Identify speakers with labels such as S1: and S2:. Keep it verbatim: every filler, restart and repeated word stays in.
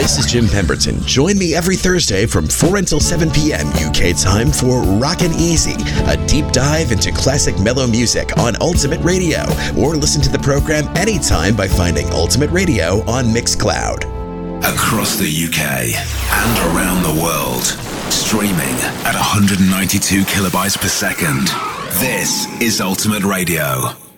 S1: This is Jim Pemberton. Join me every Thursday from four until seven p.m. U K time for Rockin' Easy, a deep dive into classic mellow music on Ultimate Radio, or listen to the program anytime by finding Ultimate Radio on Mixcloud.
S2: Across the U K and around the world, streaming at one hundred ninety-two kilobytes per second. This is Ultimate Radio.